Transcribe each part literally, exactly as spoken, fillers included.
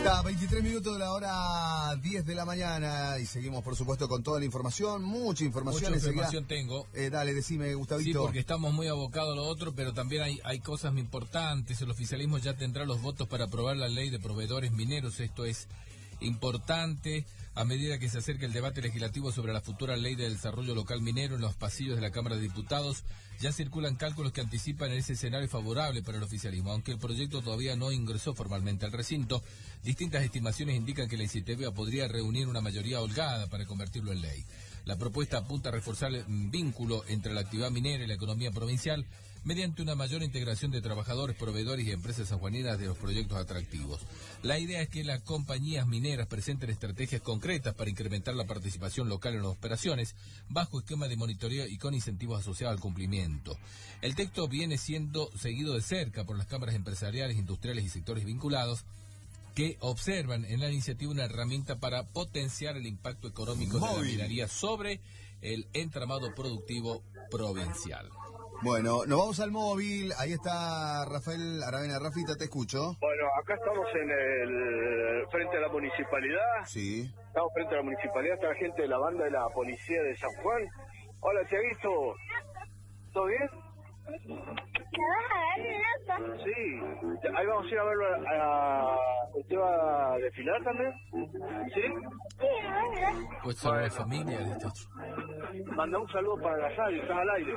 Está, veintitrés minutos de la hora diez de la mañana y seguimos, por supuesto, con toda la información, mucha información. Mucha información tengo. Eh, dale, decime, Gustavito. Sí, porque estamos muy abocados a lo otro, pero también hay, hay cosas muy importantes. El oficialismo ya tendrá los votos para aprobar la ley de proveedores mineros. Esto es importante a medida que se acerca el debate legislativo sobre la futura ley de desarrollo local minero en los pasillos de la Cámara de Diputados. Ya circulan cálculos que anticipan ese escenario favorable para el oficialismo. Aunque el proyecto todavía no ingresó formalmente al recinto, distintas estimaciones indican que la I C T B A podría reunir una mayoría holgada para convertirlo en ley. La propuesta apunta a reforzar el vínculo entre la actividad minera y la economía provincial mediante una mayor integración de trabajadores, proveedores y empresas sanjuaninas de los proyectos atractivos. La idea es que las compañías mineras presenten estrategias concretas para incrementar la participación local en las operaciones, bajo esquema de monitoreo y con incentivos asociados al cumplimiento. El texto viene siendo seguido de cerca por las cámaras empresariales, industriales y sectores vinculados, que observan en la iniciativa una herramienta para potenciar el impacto económico de la minería sobre el entramado productivo provincial. Bueno, nos vamos al móvil, ahí está Rafael Aravena. Rafita, te escucho. Bueno, acá estamos en el frente a la municipalidad. Sí. Estamos frente a la municipalidad, está la gente de la banda de la policía de San Juan. Hola, Tiaguito. ¿Todo bien? ¿Me vas a ver, loco? Sí. Ahí vamos a ir a verlo a... a... ¿Usted va a desfilar también? ¿Sí? Sí, bueno. Pues son la familia de este otro. Manda un saludo para la radio, estás al aire.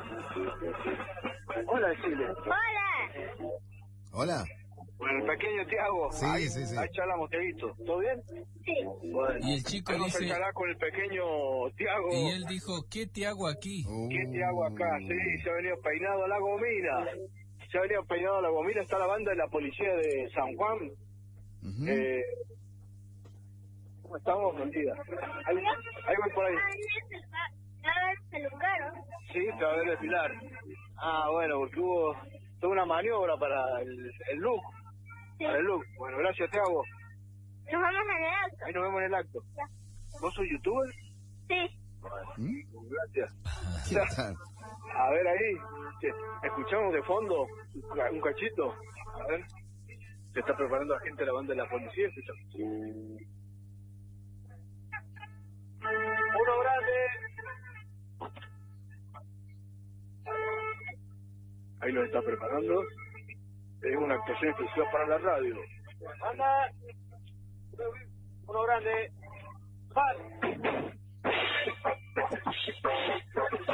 Hola, decirle. Hola. Hola. Bueno, el pequeño Tiago. Sí, ahí, sí, sí. Ahí charlamos, Tiaguito. ¿Todo bien? Sí. Bueno. Y el chico Vamos dice... a con el pequeño Tiago. Y él dijo, ¿qué te hago aquí? Uh. ¿Qué te hago acá? Sí, se ha venido peinado a la gomina. Se ha venido peinado a la gomina. Está la banda de la policía de San Juan. Uh-huh. eh, ¿Cómo estamos? Mentira. Ahí, ahí voy por ahí. Se lungaron. Sí, se va a ver desfilar. Ah, bueno, porque hubo toda una maniobra para el, el look. Sí. Para el look. Bueno, gracias, Tiago. Nos vamos en el auto. Ahí nos vemos en el acto. Ya. ¿Vos sos youtuber? Sí. Bueno, ¿Mm? gracias. ¿Qué tal? A ver ahí, che, escuchamos de fondo un cachito. A ver, se está preparando la gente de la banda de la policía. Escuchamos. Uno grande. Ahí lo está preparando. Es una actuación exclusiva para la radio. Anda. Uno grande. ¡Par!